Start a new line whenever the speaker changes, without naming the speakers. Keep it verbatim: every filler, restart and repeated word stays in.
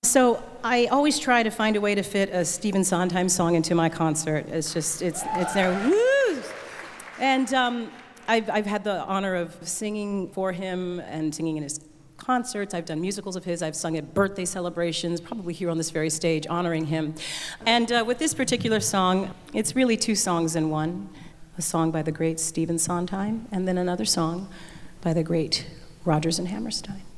So I always try to find a way to fit a Stephen Sondheim song into my concert. It's just, it's, it's there, woo! And um, I've, I've had the honor of singing for him and singing in his concerts. I've done musicals of his. I've sung at birthday celebrations, probably here on this very stage, honoring him. And uh, with this particular song, it's really two songs in one. A song by the great Stephen Sondheim, and then another song by the great Rodgers and Hammerstein.